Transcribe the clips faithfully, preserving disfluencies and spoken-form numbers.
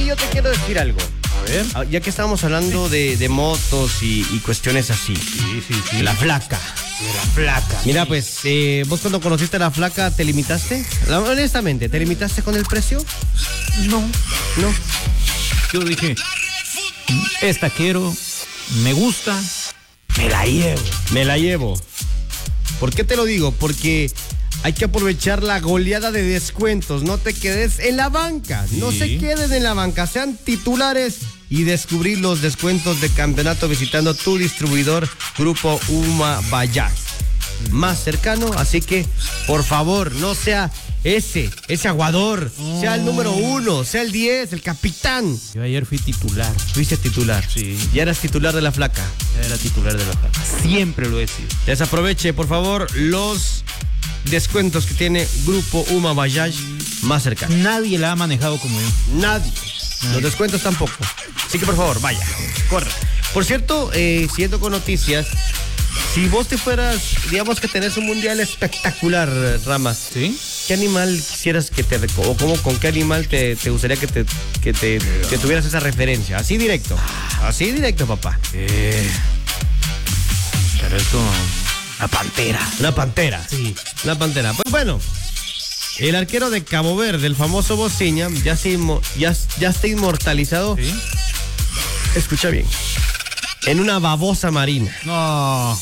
yo te quiero decir algo. A ver. Ya que estábamos hablando de, de motos y, y cuestiones así. Sí, sí, sí. La flaca. De la flaca. Mira, pues, eh, vos cuando conociste a la flaca, ¿te limitaste? La- honestamente, ¿te limitaste con el precio? No. No. Yo dije, esta quiero, me gusta, me la llevo. Me la llevo. ¿Por qué te lo digo? Porque hay que aprovechar la goleada de descuentos. No te quedes en la banca. Sí. No se queden en la banca. Sean titulares y descubrir los descuentos de campeonato visitando tu distribuidor Grupo Uma Bajaj más cercano. Así que, por favor, no sea ese, ese aguador. Oh. Sea el número uno, sea el diez, el capitán. Yo ayer fui titular. Fuiste titular. Sí. Ya eras titular de la flaca. Era titular de la flaca. Siempre lo he sido. Desaproveche, por favor, los descuentos que tiene Grupo Uma Bajaj más cercano. Nadie la ha manejado como yo. Nadie. Los descuentos tampoco. Así que por favor, vaya, corre. Por cierto, eh, siguiendo con noticias, si vos te fueras, digamos que tenés un mundial espectacular, Rama, ¿Sí? ¿qué animal quisieras que te reco- o cómo, con qué animal te, te gustaría que te, que te que tuvieras esa referencia? Así directo. Así directo, papá. Eh, pero esto, la pantera. Una pantera. Sí. La pantera. Pues bueno, el arquero de Cabo Verde, el famoso Bociña, ya, se inmo- ya, ya está inmortalizado. ¿Sí? Escucha bien. En una babosa marina. No.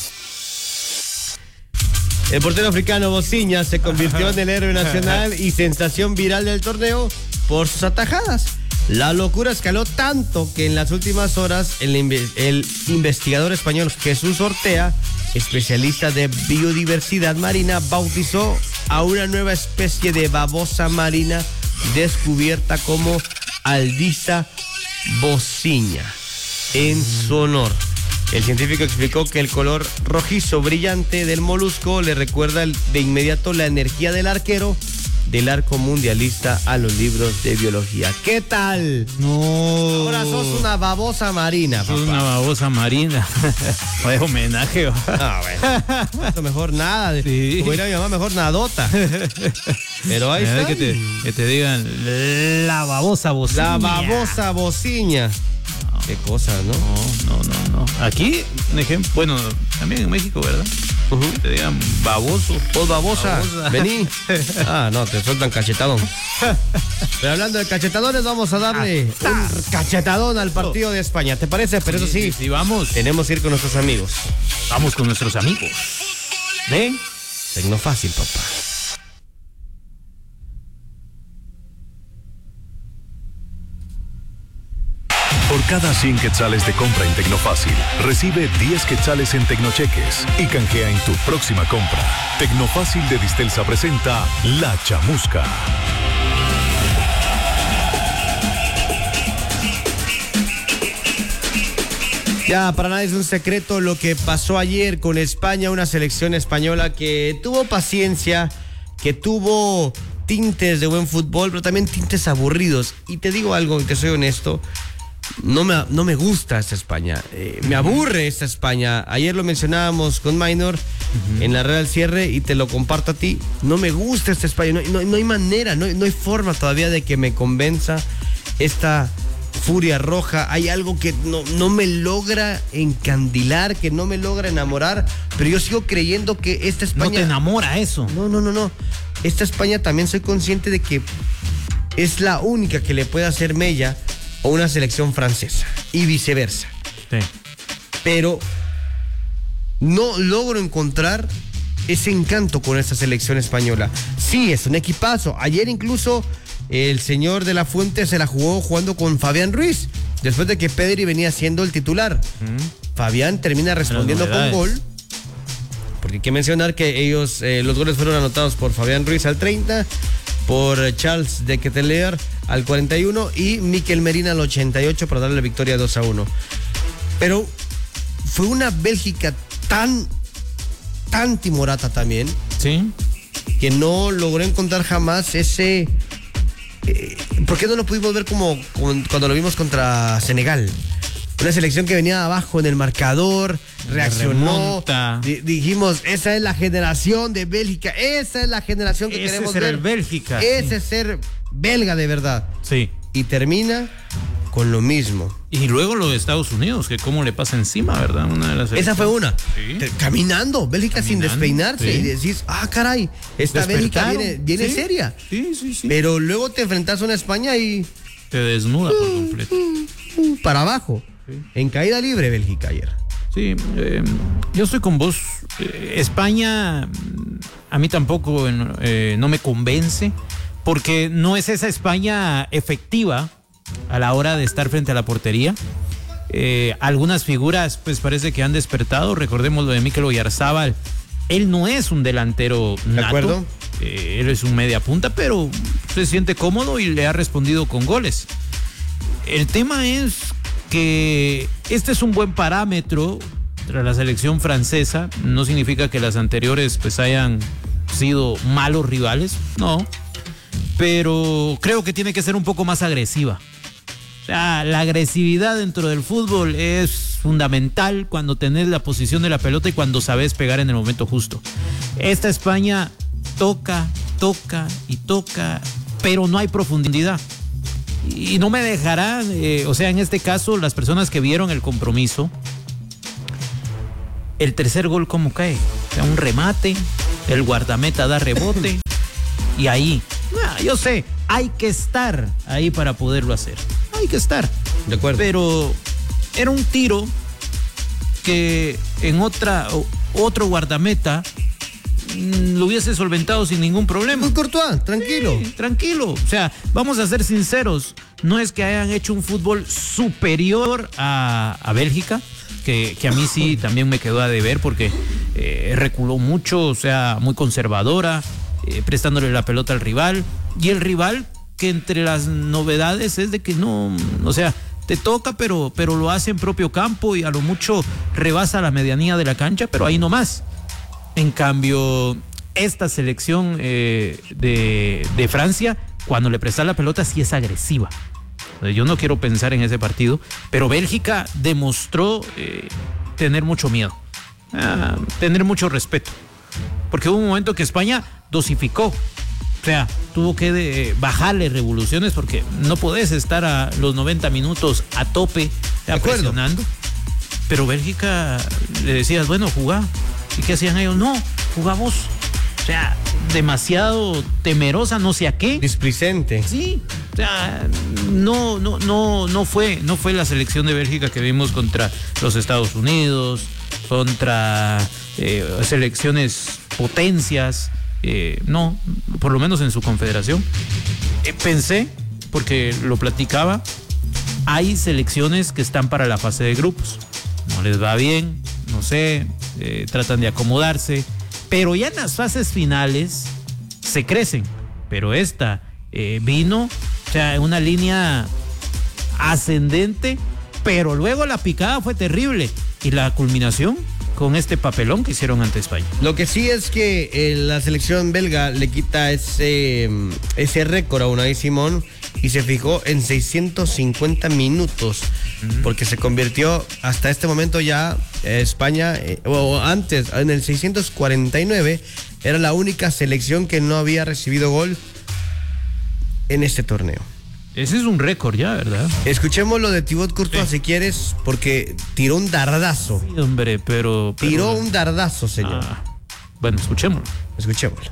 El portero africano Bociña se convirtió en el héroe nacional y sensación viral del torneo por sus atajadas. La locura escaló tanto que en las últimas horas el, inve- el investigador español Jesús Ortea, especialista de biodiversidad marina, bautizó a una nueva especie de babosa marina descubierta como Aldisa bociña en su honor. El científico explicó que el color rojizo brillante del molusco le recuerda el- de inmediato la energía del arquero del arco mundialista a los libros de biología. ¿Qué tal? No. Ahora sos una babosa marina, papá. Sos una babosa marina. Vaya homenaje. ¿Va? Ah, bueno. Esto mejor nada. De, Sí. Como diría mi mamá, mejor nadota. Pero ahí Mira está. que te, que te digan la babosa bociña. La babosa bociña. Qué cosa, ¿no? No, no, no, no. Aquí, un ejemplo, bueno, también en México, ¿verdad? Ujú. Que te digan baboso. Vos babosa, Babosa. vení. Ah, no, te sueltan cachetadón. Pero hablando de cachetadones, vamos a darle un cachetadón al partido de España. ¿Te parece? Pero eso sí, Sí, vamos. tenemos que ir con nuestros amigos. Vamos con nuestros amigos. ¿De? Tecnofácil, papá. Por cada cien quetzales de compra en Tecnofácil, recibe diez quetzales en Tecnocheques y canjea en tu próxima compra. Tecnofácil de Distelsa presenta La Chamusca. Ya, para nadie es un secreto lo que pasó ayer con España, una selección española que tuvo paciencia, que tuvo tintes de buen fútbol, pero también tintes aburridos. Y te digo algo, te soy honesto, no me, no me gusta esta España, eh, me aburre esta España. Ayer lo mencionábamos con Minor uh-huh. en la red al cierre y te lo comparto a ti. No me gusta esta España, no, no, no hay manera, no, no hay forma todavía de que me convenza esta furia roja. Hay algo que no, no me logra encandilar, que no me logra enamorar, pero yo sigo creyendo que esta España... No te enamora eso. No, no, no, no. Esta España también soy consciente de que es la única que le puede hacer mella a una selección francesa y viceversa. Sí. Pero no logro encontrar ese encanto con esta selección española. Sí, es un equipazo. Ayer incluso el señor de la Fuente se la jugó jugando con Fabián Ruiz, después de que Pedri venía siendo el titular. Mm. Fabián termina respondiendo con gol. Porque hay que mencionar que ellos, eh, los goles fueron anotados por Fabián Ruiz al treinta, por Charles de Ketelaere al cuarenta y uno y Mikel Merina al ochenta y ocho para darle la victoria dos a uno. Pero fue una Bélgica tan, tan timorata también, sí, que no logró encontrar jamás ese... Eh, ¿Por qué no lo pudimos ver como, como cuando lo vimos contra Senegal? Una selección que venía abajo en el marcador, reaccionó, di- dijimos, esa es la generación de Bélgica, esa es la generación que ese queremos ser ver. el Bélgica. Ese sí. ser belga de verdad. Sí. Y termina con lo mismo. Y luego lo de Estados Unidos, que cómo le pasa encima, ¿verdad? Una de las Esa fue una. Sí. Te- Caminando, Bélgica sin Caminando, despeinarse. sí. Y decís, ah, caray, esta Bélgica Despertaron. viene, viene Sí. seria. Sí, sí, sí. Pero luego te enfrentas a una España y Te desnuda por completo. uh, para abajo. Sí. En caída libre, Bélgica ayer. Sí, eh, yo estoy con vos. Eh, España, a mí tampoco eh, no me convence, porque no es esa España efectiva a la hora de estar frente a la portería. Eh, algunas figuras, pues parece que han despertado. Recordemos lo de Mikel Oyarzabal. Él no es un delantero nato. ¿De acuerdo? Eh, él es un media punta, pero se siente cómodo y le ha respondido con goles. El tema es que este es un buen parámetro tras la selección francesa. No significa que las anteriores pues hayan sido malos rivales, no, pero creo que tiene que ser un poco más agresiva. O sea, la agresividad dentro del fútbol es fundamental cuando tenés la posición de la pelota y cuando sabes pegar en el momento justo. Esta España toca, toca y toca, pero no hay profundidad. Y no me dejarán, eh, o sea, en este caso, las personas que vieron el compromiso, el tercer gol, ¿cómo cae? O sea, un remate, el guardameta da rebote, y ahí, ah, yo sé, hay que estar ahí para poderlo hacer. Hay que estar. De acuerdo. Pero era un tiro que en otra, otro guardameta lo hubiese solventado sin ningún problema. Muy Courtois, tranquilo. Sí, tranquilo. O sea, vamos a ser sinceros. No es que hayan hecho un fútbol superior a, a Bélgica, que, que a mí sí también me quedó a deber porque eh, reculó mucho, o sea, muy conservadora, eh, prestándole la pelota al rival. Y el rival, que entre las novedades es de que no, o sea, te toca, pero, pero lo hace en propio campo y a lo mucho rebasa la medianía de la cancha, pero ahí nomás. En cambio, esta selección eh, de, de Francia, cuando le presta la pelota, sí es agresiva. Yo no quiero pensar en ese partido, pero Bélgica demostró eh, tener mucho miedo, ah, tener mucho respeto. Porque hubo un momento que España dosificó. O sea, tuvo que de, bajarle revoluciones porque no podés estar a los noventa minutos a tope, a presionando. Pero Bélgica le decías, bueno, jugá. ¿Y qué hacían ellos? No, jugá vos. O sea, demasiado temerosa, no sé a qué. Displicente. Sí, o sea, no, no, no, no fue, no fue la selección de Bélgica que vimos contra los Estados Unidos, contra eh, selecciones potencias. Eh, no, por lo menos en su confederación. Eh, pensé, porque lo platicaba, hay selecciones que están para la fase de grupos. No les va bien, no sé, eh, tratan de acomodarse, pero ya en las fases finales se crecen. Pero esta eh, vino, o sea, en una línea ascendente, pero luego la picada fue terrible y la culminación con este papelón que hicieron ante España. Lo que sí es que eh, la selección belga le quita ese, ese récord a Unai Simón y se fijó en seiscientos cincuenta minutos, uh-huh. porque se convirtió hasta este momento ya eh, España, eh, o antes, en el seiscientos cuarenta y nueve, era la única selección que no había recibido gol en este torneo. Ese es un récord ya, ¿verdad? Escuchemos lo de Thibaut Courtois, sí. si quieres, porque tiró un dardazo. Sí, hombre, pero... pero... Tiró un dardazo, señor. Ah, bueno, escuchémoslo. Escuchémoslo.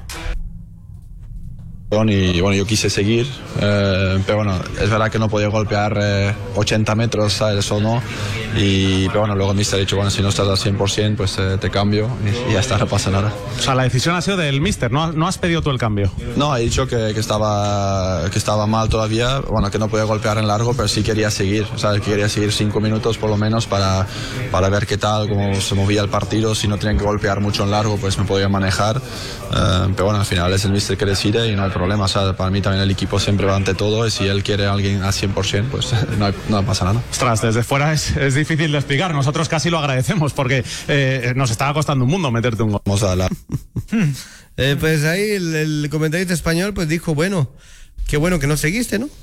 Y bueno, yo quise seguir, eh, pero bueno, es verdad que no podía golpear eh, ochenta metros, ¿sabes? O no. Y, pero bueno, luego el míster ha dicho, bueno, si no estás al cien por ciento, pues eh, te cambio y, y ya está, no pasa nada. O sea, la decisión ha sido del míster, ¿no? ¿No has pedido tú el cambio? No, ha dicho que, que, estaba, que estaba mal todavía, bueno, que no podía golpear en largo, pero sí quería seguir, ¿sabes? Que quería seguir cinco minutos por lo menos para, para ver qué tal, cómo se movía el partido. Si no tenían que golpear mucho en largo, pues me podía manejar. Eh, pero bueno, al final es el míster que decide y no hay problema, ¿sabes? Para mí también el equipo siempre va ante todo y si él quiere a alguien al cien por ciento, pues no, hay, no pasa nada. Ostras, desde fuera es, es difícil de explicar. Nosotros casi lo agradecemos porque eh, nos estaba costando un mundo meterte un gol. Vamos a la... eh, pues ahí el, el comentarista español pues dijo, bueno, qué bueno que no seguiste, ¿no?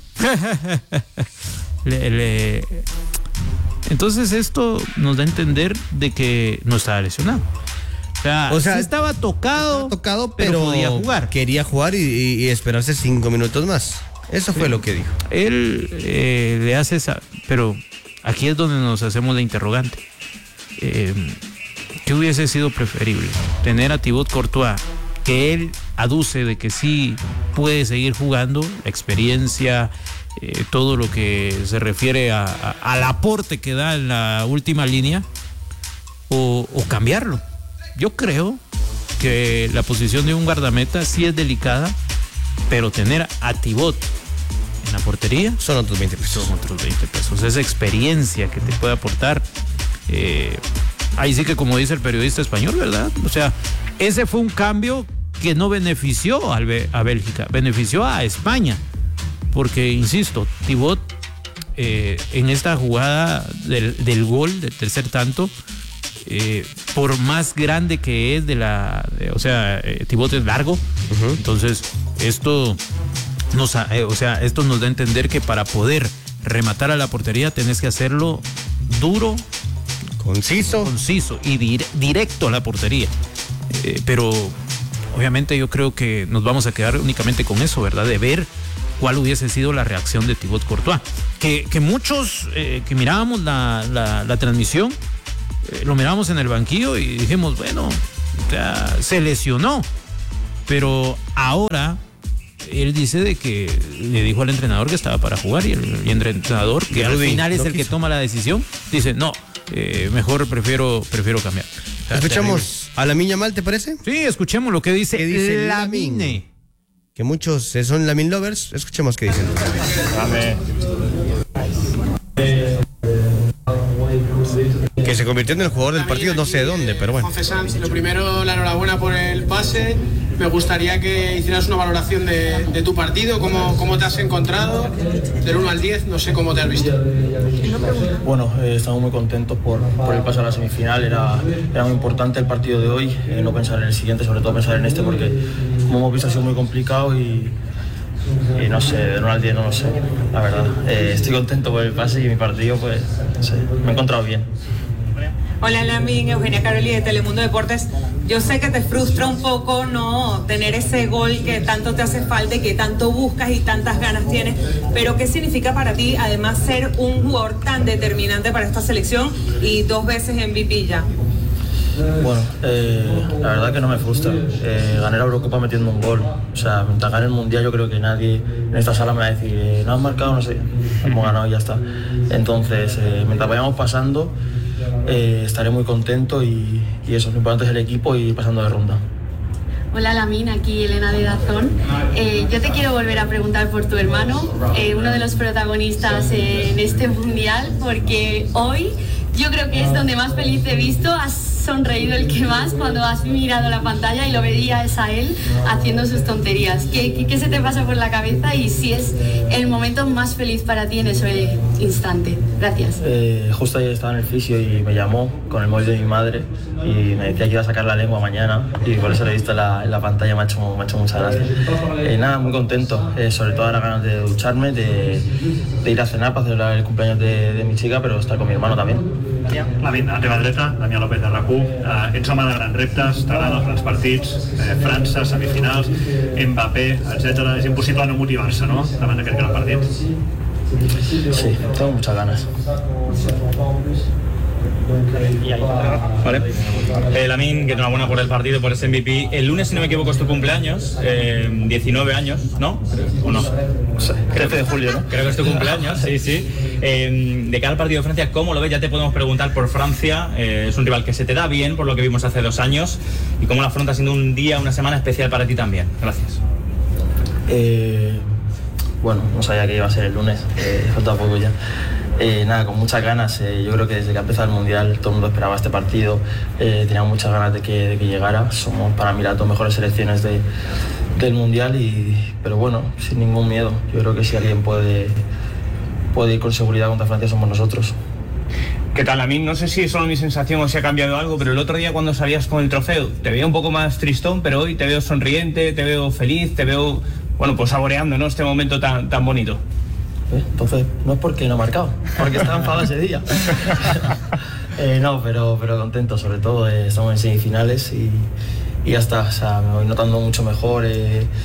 le, le... Entonces esto nos da a entender de que no estaba lesionado. O sea, o sea sí estaba tocado, estaba tocado, pero, pero podía jugar. Quería jugar y, y, y esperarse cinco minutos más. Eso fue lo que dijo. Él eh, le hace esa... Pero aquí es donde nos hacemos la interrogante. Eh, ¿Qué hubiese sido preferible? Tener a Thibaut Courtois, que él aduce de que sí puede seguir jugando, la experiencia, eh, todo lo que se refiere a, a, al aporte que da en la última línea, o, o cambiarlo. Yo creo que la posición de un guardameta sí es delicada, pero tener a Thibaut en la portería son otros veinte pesos. Son otros veinte pesos. Esa experiencia que te puede aportar. Eh, ahí sí que, como dice el periodista español, ¿verdad? O sea, ese fue un cambio que no benefició al, a Bélgica, benefició a España. Porque, insisto, Thibaut eh, en esta jugada del, del gol, del tercer tanto, eh, por más grande que es de la... De, o sea, eh, Thibaut es largo, uh-huh. Entonces esto nos, eh, o sea, esto nos da a entender que para poder rematar a la portería tenés que hacerlo duro, conciso, conciso y dir, directo a la portería. Eh, pero obviamente yo creo que nos vamos a quedar únicamente con eso, ¿verdad? De ver cuál hubiese sido la reacción de Thibaut Courtois. Que, que muchos eh, que mirábamos la, la, la transmisión, eh, lo mirábamos en el banquillo y dijimos, bueno, o sea, se lesionó. Pero ahora él dice de que le dijo al entrenador que estaba para jugar, y el, y el entrenador, que al final es el que toma la decisión, dice, no, eh, mejor prefiero, prefiero cambiar. O sea, escuchamos terrible. A Lamine Yamal, ¿te parece? Sí, escuchemos lo que dice, ¿Qué dice Lamine? Lamine? Que muchos son Lamine lovers. Escuchemos qué dicen. Que se convirtió en el jugador del partido, no sé de dónde, pero bueno. Sanz, lo primero, la enhorabuena por el pase. Me gustaría que hicieras una valoración de, de tu partido, cómo, cómo te has encontrado, del uno al diez, no sé cómo te has visto. Bueno, eh, estamos muy contentos por, por el paso a la semifinal. Era, era muy importante el partido de hoy, eh, no pensar en el siguiente, sobre todo pensar en este, porque como hemos visto ha sido muy complicado y, y no sé, del uno al diez no lo sé, la verdad. Eh, estoy contento por el pase y mi partido, pues, no sé, me he encontrado bien. Hola Lamine, Eugenia Caroli de Telemundo Deportes. Yo sé que te frustra un poco no tener ese gol que tanto te hace falta y que tanto buscas y tantas ganas tienes, pero ¿qué significa para ti además ser un jugador tan determinante para esta selección y dos veces M V P ya? Bueno, eh, la verdad que no me frustra. Eh, gané la Eurocopa metiendo un gol. O sea, mientras gane el Mundial yo creo que nadie en esta sala me va a decir eh, no has marcado, no sé, hemos ganado y ya está. Entonces, eh, mientras vayamos pasando, eh, estaré muy contento y, y eso, lo importante es el equipo y pasando de ronda. Hola Lamine, aquí Elena de Dazón. Eh, yo te quiero volver a preguntar por tu hermano, eh, uno de los protagonistas en este Mundial, porque hoy yo creo que es donde más feliz te he visto. Has sonreído el que más cuando has mirado la pantalla y lo veías a él haciendo sus tonterías. ¿Qué, qué, qué se te pasa por la cabeza y si es el momento más feliz para ti en ese instante? Gracias. Eh, justo ayer estaba en el fisio y me llamó con el móvil de mi madre y me decía que iba a sacar la lengua mañana y por eso lo he visto en la, en la pantalla, me ha hecho, me ha hecho mucha gracia. Eh, nada, muy contento, eh, sobre todo ahora ganas de ducharme, de, de ir a cenar para celebrar el cumpleaños de, de mi chica, pero estar con mi hermano también. Lamine, a teva dreta, Damià López de RAC u, eh, ets home de grans reptes, t'agraden els grans partits, eh, França, semifinals, Mbappé, etcètera. És impossible no motivar-se, no?, davant d'aquest gran partit. Sí, tengo muchas ganas. Vale. Eh, Lamine, que enhorabuena por el partido, por ese M V P. El lunes, si no me equivoco, es tu cumpleaños, eh, diecinueve años, ¿no? ¿O no? No sé, trece de julio, ¿no? Creo que es tu cumpleaños, sí, sí. Eh, de cara al partido de Francia, ¿cómo lo ves? Ya te podemos preguntar por Francia. Eh, es un rival que se te da bien, por lo que vimos hace dos años. ¿Y cómo la afrontas siendo un día, una semana especial para ti también? Gracias. Eh, bueno, no sabía que iba a ser el lunes, eh, falta poco ya. Eh, nada, con muchas ganas. Eh, yo creo que desde que ha empezado el Mundial todo el mundo esperaba este partido. Eh, tenía muchas ganas de que, de que llegara. Somos para mí las dos mejores selecciones de, del Mundial, y, pero bueno, sin ningún miedo. Yo creo que si alguien puede, puede ir con seguridad contra Francia somos nosotros. ¿Qué tal, Lamine? No sé si es solo mi sensación o si ha cambiado algo, pero el otro día cuando salías con el trofeo te veía un poco más tristón, pero hoy te veo sonriente, te veo feliz, te veo, bueno, pues saboreando, ¿no?, este momento tan, tan bonito. ¿Eh? Entonces, no es porque no he marcado, porque estaba enfadado ese día. eh, no, pero, pero contento, sobre todo. Eh, estamos en semifinales y, y ya está. O sea, me voy notando mucho mejor. Eh,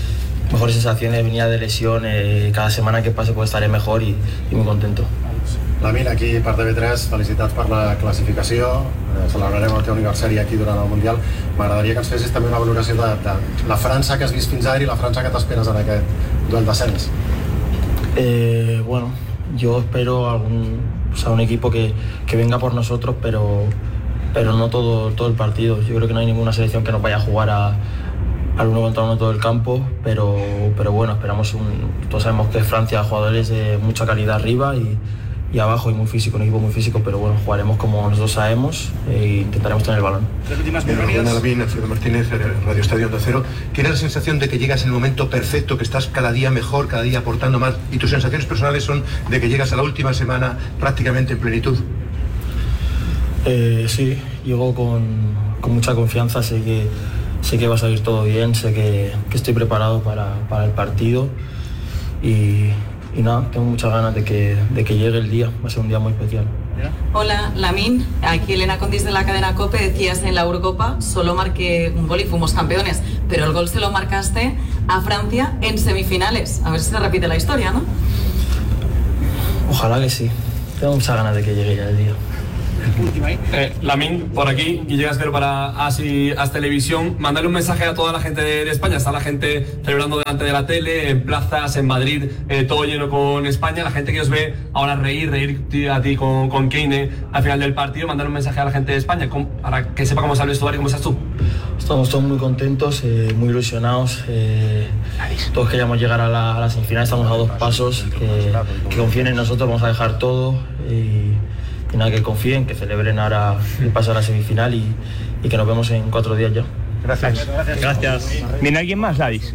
mejores sensaciones, venía de lesión, eh, cada semana que pase pues estaré mejor y, y muy contento. Lamin, aquí per T V tres, felicitats per la classificació, eh, celebrarem el teu aniversari aquí durant el Mundial. M'agradaria que ens fessis també una valoració de, de la França que has vist fins ara i la França que t'esperes en aquest duel d'ascens. Eh, bueno, yo espero algún, o sea, un equipo que, que venga por nosotros, pero, pero no todo, todo el partido. Yo creo que no hay ninguna selección que nos vaya a jugar a, al uno contra uno todo el campo, pero, pero bueno, esperamos un, todos sabemos que Francia, jugadores de mucha calidad arriba y, y abajo, y muy físico, un equipo muy físico, pero bueno, jugaremos como nosotros sabemos e intentaremos tener el balón. Buenas, Lamin, Alfredo Martínez, Radio Estadio Onda Cero. ¿Tienes la sensación de que llegas en el momento perfecto, que estás cada día mejor, cada día aportando más, y tus sensaciones personales son de que llegas a la última semana prácticamente en plenitud? Eh, sí, llego con, con mucha confianza, sé que, sé que va a salir todo bien, sé que, que estoy preparado para, para el partido y, y nada, tengo muchas ganas de que, de que llegue el día, va a ser un día muy especial. Hola, Lamin, aquí Elena Condis de la cadena COPE. Decías en la Eurocopa solo marqué un gol y fuimos campeones, pero el gol se lo marcaste a Francia en semifinales. A ver si se repite la historia, ¿no? Ojalá que sí, tengo muchas ganas de que llegue ya el día. Eh, Lamin, por aquí, Guille Gasquero para Asi As Televisión. Mandarle un mensaje a toda la gente de, de España. Está la gente celebrando delante de la tele, en plazas, en Madrid, eh, todo lleno con España. La gente que os ve ahora reír, reír a ti con, con Kane al final del partido. Mandar un mensaje a la gente de España con, para que sepa cómo sale el vestuario y cómo estás tú. Estamos todos muy contentos, eh, muy ilusionados. Eh, todos queríamos llegar a la, a la semifinal, estamos a dos pasos. Que, que confíen en nosotros, vamos a dejar todo. Y, Y nada, que confíen, que celebren ahora el paso a la semifinal y, y que nos vemos en cuatro días ya. Gracias. Gracias. Gracias. ¿Viene alguien más, Ladis?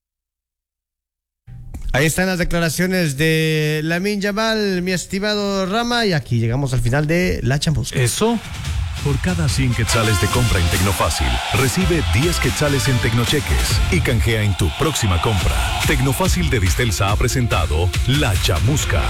Ahí están las declaraciones de Lamine Yamal, mi estimado Rama, y aquí llegamos al final de La Chamusca. Eso. Por cada cien quetzales de compra en Tecnofácil, recibe diez quetzales en Tecnocheques y canjea en tu próxima compra. Tecnofácil de Distelsa ha presentado La Chamusca.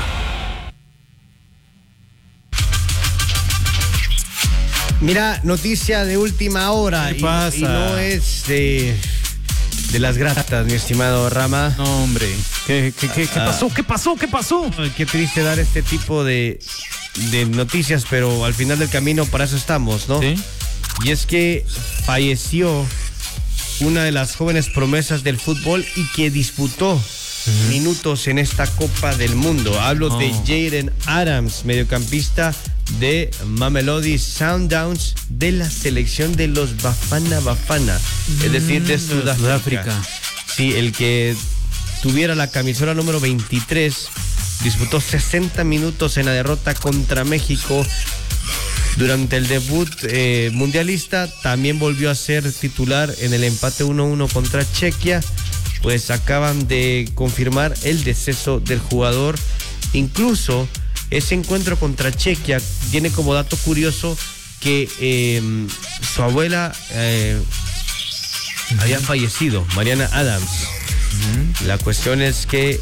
Mira, noticia de última hora. ¿Qué y, pasa? y no es de, de las gratas, mi estimado Rama. No, hombre. ¿Qué, qué, qué, qué pasó? ¿Qué pasó? ¿Qué pasó? Qué triste dar este tipo de, de noticias, pero al final del camino para eso estamos, ¿no? Sí. Y es que falleció una de las jóvenes promesas del fútbol y que disputó uh-huh. minutos en esta Copa del Mundo. Hablo oh. de Jayden Adams, mediocampista de Mamelodi Sundowns de la selección de los Bafana Bafana, mm, es decir, de Sudáfrica. Sudáfrica. Sí, el que tuviera la camisola número veintitrés disputó sesenta minutos en la derrota contra México. Durante el debut eh, mundialista también volvió a ser titular en el empate uno uno contra Chequia. Pues acaban de confirmar el deceso del jugador. Incluso ese encuentro contra Chequia tiene como dato curioso que eh, su abuela eh, había fallecido, Mariana Adams. Uh-huh. La cuestión es que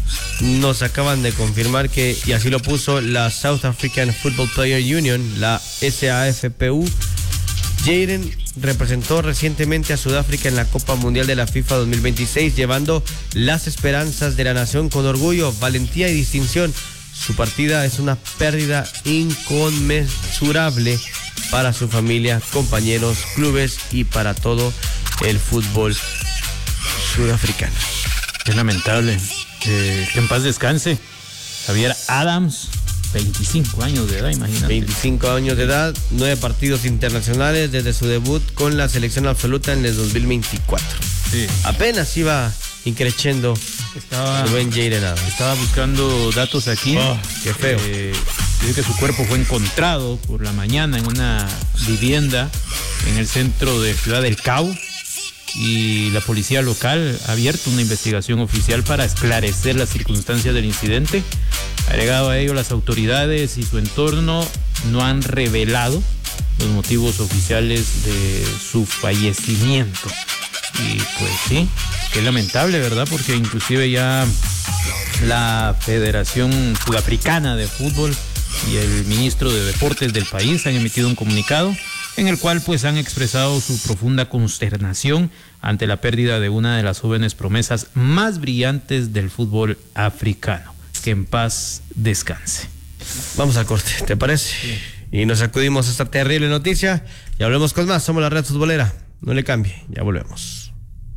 nos acaban de confirmar que, y así lo puso la South African Football Player Union, la S A F P U, Jayden representó recientemente a Sudáfrica en la Copa Mundial de la FIFA dos mil veintiséis, llevando las esperanzas de la nación con orgullo, valentía y distinción. Su partida es una pérdida inconmensurable para su familia, compañeros, clubes y para todo el fútbol sudafricano. Es lamentable. Eh, que en paz descanse. Javier Adams, veinticinco años de edad, imagínate. veinticinco años de edad, nueve partidos internacionales desde su debut con la selección absoluta en el dos mil veinticuatro. Sí. Apenas iba increciendo. Estaba, buen Jayden Adams. Estaba buscando datos aquí. Oh, qué feo. Eh, dice que su cuerpo fue encontrado por la mañana en una vivienda en el centro de Ciudad del Cabo. Y la policía local ha abierto una investigación oficial para esclarecer las circunstancias del incidente. Agregado a ello, las autoridades y su entorno no han revelado los motivos oficiales de su fallecimiento. Y pues sí, qué lamentable, ¿verdad? Porque inclusive ya la Federación Sudafricana de Fútbol y el ministro de Deportes del país han emitido un comunicado en el cual pues han expresado su profunda consternación ante la pérdida de una de las jóvenes promesas más brillantes del fútbol africano. Que en paz descanse. Vamos al corte, ¿te parece? Sí. Y nos sacudimos esta terrible noticia y hablemos con más. Somos la Red Futbolera. No le cambie, ya volvemos.